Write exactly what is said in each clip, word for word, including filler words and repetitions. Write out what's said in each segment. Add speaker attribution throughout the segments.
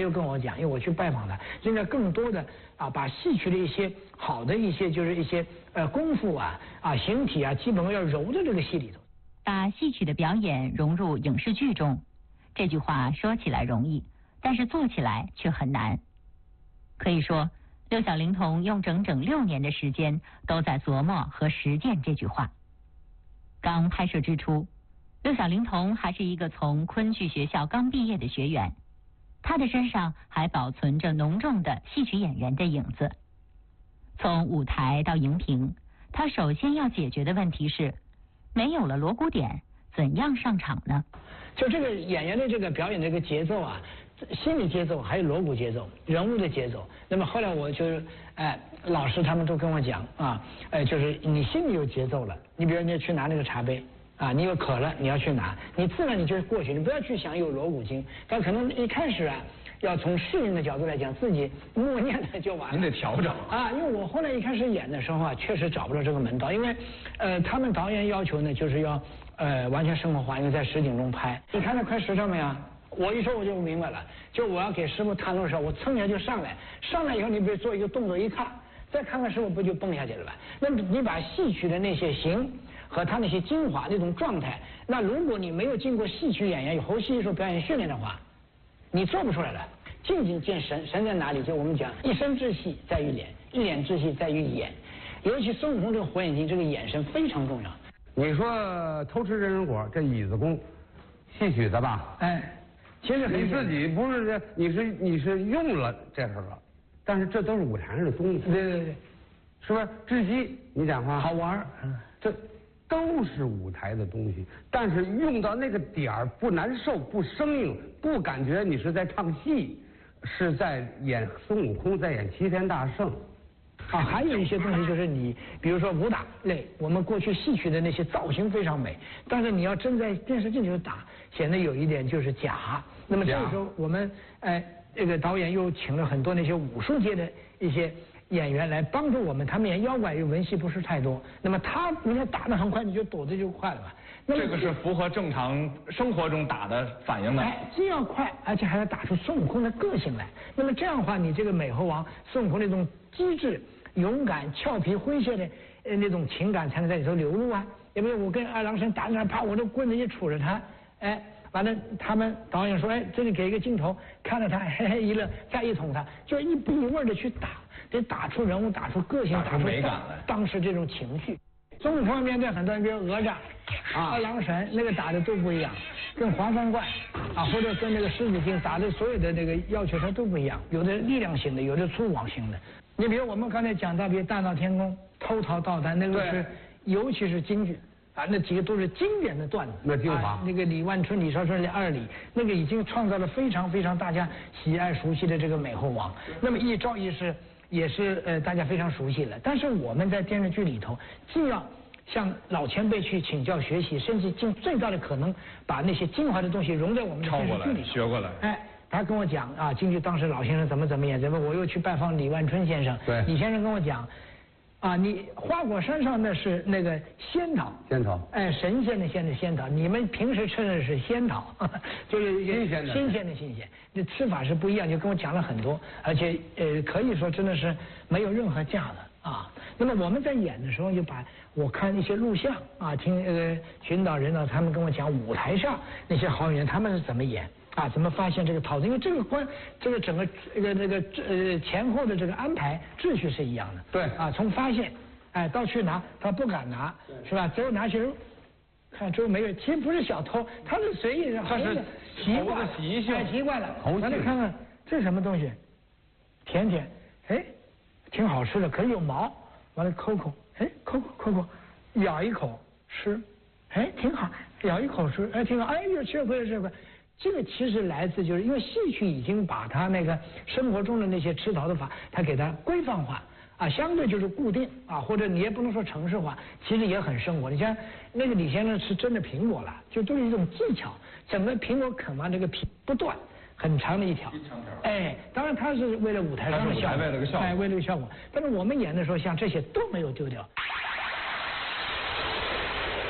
Speaker 1: 又跟我讲，因为我去拜访他，应该更多的啊，把戏曲的一些好的一些就是一些呃功夫啊啊形体啊，基本上要揉在这个戏里头。
Speaker 2: 把戏曲的表演融入影视剧中，这句话说起来容易，但是做起来却很难。可以说，六小龄童用整整六年的时间都在琢磨和实践这句话。刚拍摄之初，六小龄童还是一个从昆剧学校刚毕业的学员，他的身上还保存着浓重的戏曲演员的影子。从舞台到荧屏，他首先要解决的问题是，没有了锣鼓点，怎样上场呢？
Speaker 1: 就这个演员的这个表演的这个节奏啊，心理节奏还有锣鼓节奏、人物的节奏。那么后来我就是，哎，老师他们都跟我讲啊，哎，就是你心里有节奏了，你比如你去拿那个茶杯啊，你有渴了，你要去拿，你自然你就过去，你不要去想有锣鼓经，但可能一开始啊。要从适应的角度来讲，自己默念的就完了。
Speaker 3: 您得调整
Speaker 1: 啊，因为我后来一开始演的时候啊，确实找不到这个门道，因为，呃，他们导演要求呢，就是要呃完全生活化，因为在实景中拍。你看那块石头没有？我一说我就明白了，就我要给师傅探路的时候，我蹭一下就上来，上来以后你比如做一个动作一看，再看看师傅不就蹦下去了吧？那么你把戏曲的那些形和他那些精华那种状态，那如果你没有经过戏曲演员有后戏艺术表演训练的话，你做不出来了。静静见神，神在哪里？就我们讲，一身之气在于脸，一脸之气在于眼。尤其孙悟空这个火眼金，这个眼神非常重要。
Speaker 4: 你说偷吃人参果，这椅子功，戏曲的吧？
Speaker 1: 哎，其实
Speaker 4: 你自己不是这，你是你是用了这个了，但是这都是舞台上的东西。
Speaker 1: 对对对，
Speaker 4: 是不是？窒息，你讲话
Speaker 1: 好玩，
Speaker 4: 嗯，这都是舞台的东西，但是用到那个点儿不难受，不生硬，不感觉你是在唱戏。是在演孙悟空，在演齐天大圣，
Speaker 1: 啊，还有一些东西就是你，比如说武打类，我们过去戏曲的那些造型非常美，但是你要真在电视镜头打，显得有一点就是假。那么这个时候，我们哎，这个导演又请了很多那些武术界的一些演员来帮助我们，他们演妖怪，文戏不是太多。那么他，你看打得很快，你就躲得就快了嘛。
Speaker 3: 这个是符合正常生活中打的反应的。
Speaker 1: 哎，既要快，而且还要打出孙悟空的个性来。那么这样的话，你这个美猴王孙悟空那种机智、勇敢、俏皮、诙谐的呃那种情感才能在里头流露啊。要不然我跟二郎神打那，啪，我这棍子一杵着他，哎，完了他们导演说，哎，这里给一个镜头，看着他嘿嘿一乐，再一捅他，就一步一味的去打，得打出人物，打出个性，
Speaker 3: 打出美感来，
Speaker 1: 当时这种情绪。孙悟空面对很多人，比如哪吒、啊、二郎神，那个打的都不一样，跟黄风怪啊，或者跟那个狮子精打的所有的那个要求它都不一样，有的力量型的，有的粗犷型的。你比如我们刚才讲到，比如大闹天宫、偷桃倒弹，那个是尤其是京剧啊，那几个都是经典的段子。
Speaker 4: 那精华、
Speaker 1: 啊，那个李万春、李少春的二李，那个已经创造了非常非常大家喜爱熟悉的这个美猴王。那么一招一式。也是呃大家非常熟悉了，但是我们在电视剧里头，既要向老前辈去请教学习，甚至尽最大的可能把那些精华的东西融在我们的电视剧里头，
Speaker 3: 学过来。
Speaker 1: 哎，他跟我讲啊，京剧当时老先生怎么怎么演，怎么我又去拜访李万春先生，
Speaker 4: 对，
Speaker 1: 李先生跟我讲，啊，你花果山上那是那个仙桃，
Speaker 4: 仙桃，
Speaker 1: 哎，神仙的仙的仙桃，你们平时吃的是仙桃，呵呵就是
Speaker 4: 新鲜的，
Speaker 1: 新鲜的新鲜，这吃法是不一样，就跟我讲了很多，而且呃可以说真的是没有任何架的啊。那么我们在演的时候，就把我看一些录像啊，听呃群导人导他们跟我讲舞台上那些好演员他们是怎么演。啊，怎么发现这个桃子？因为这个关，这个整个这个这个呃前后的这个安排秩序是一样的。
Speaker 4: 对
Speaker 1: 啊，从发现，哎，到去拿，他不敢拿，是吧？最后拿去，看周围没有，其实不是小偷，他是随意人，
Speaker 3: 他是
Speaker 1: 习惯了，
Speaker 3: 习性，
Speaker 1: 太习惯了。
Speaker 4: 猴性。
Speaker 1: 咱来看看这是什么东西，甜甜，哎，挺好吃的，可是有毛，完了抠抠，哎，抠抠抠抠，咬一口吃，哎，挺好，咬一口吃，哎，挺好，哎呦，吃亏了吃亏。这个其实来自就是因为戏曲已经把它那个生活中的那些吃桃的法，它给它规范化啊，相对就是固定啊，或者你也不能说程式化，其实也很生活。你像那个李先生是真的苹果了，就都是一种技巧，整个苹果啃完这个皮不断，很长的一条，哎，当然他是为了舞台上的效果，
Speaker 3: 为了个效果，
Speaker 1: 哎，为了个效果。但是我们演的时候，像这些都没有丢掉。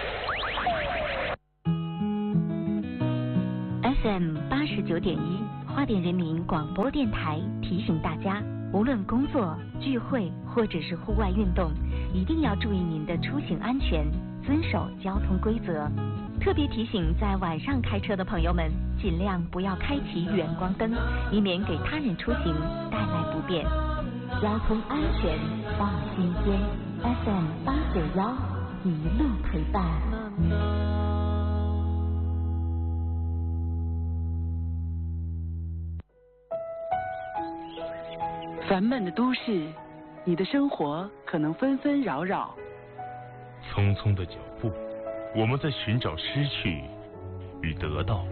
Speaker 2: F M 八十九点一
Speaker 5: 花莲人民广播电台提醒大家，无论工作、聚会或者是户外运动，一定要注意您的出行安全，遵守交通规则。特别提醒在晚上开车的朋友们，尽量不要开启远光灯，以免给他人出行带来不便。交通安全放心间 ，F M 八九幺一路陪伴。
Speaker 6: 烦闷的都市，你的生活可能纷纷扰扰。
Speaker 7: 匆匆的脚步，我们在寻找失去与得到。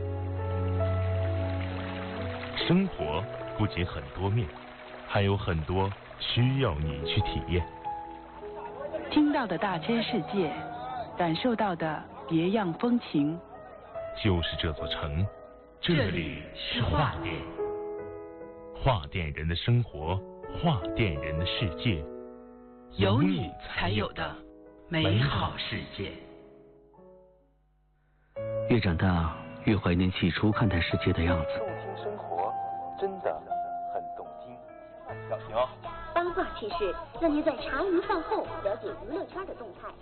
Speaker 7: 生活不仅很多面，还有很多需要你去体验。
Speaker 6: 听到的大千世界，感受到的别样风情。
Speaker 7: 就是这座城，这里是画店。画店人的生活，画店人的世界，
Speaker 6: 有你才有的美好世界。
Speaker 8: 越长大，越怀念起初看待世界的样子。
Speaker 9: 动听生活，真的很动听。小平，
Speaker 10: 八卦趣事让您在茶余饭后了解娱乐圈的动态。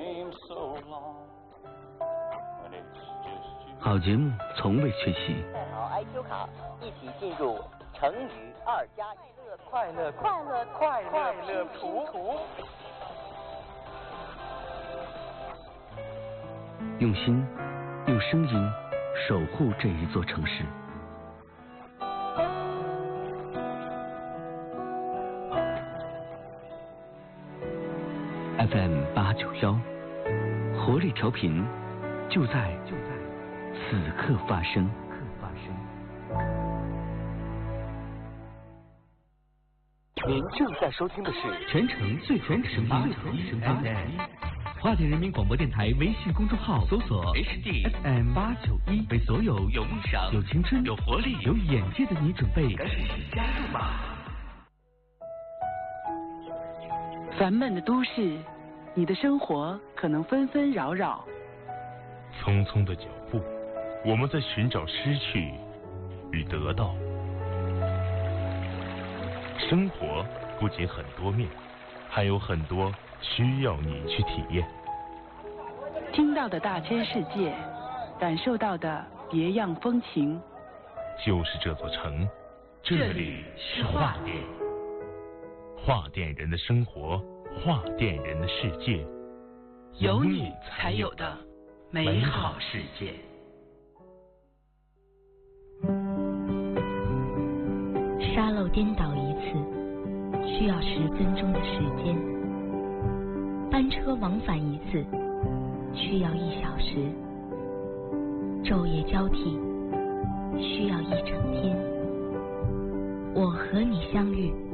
Speaker 8: 好节目从未缺席。
Speaker 11: 带好 I Q 卡，一起进入成语二加一乐快乐快乐快乐快乐图图。
Speaker 8: 用心，用声音守护这一座城市。F M 八九幺，活力调频，就在就在此刻发生。
Speaker 9: 您正在收听的是
Speaker 8: 全城最全声音 F M 花莲人民广播电台微信公众号搜索 H D F M 八九一，为所有有梦想、有青春、有活力、有眼界的你准备。赶紧加入吧！
Speaker 6: 烦闷的都市，你的生活可能纷纷扰扰。
Speaker 7: 匆匆的脚步，我们在寻找失去与得到。生活不仅很多面，还有很多需要你去体验。
Speaker 6: 听到的大千世界，感受到的别样风情。
Speaker 7: 就是这座城，这里是画店。画店人的生活，画店人的世界，
Speaker 6: 有你才有的美好世界。
Speaker 5: 沙漏颠倒一次需要十分钟的时间，班车往返一次需要一小时，昼夜交替需要一整天。我和你相遇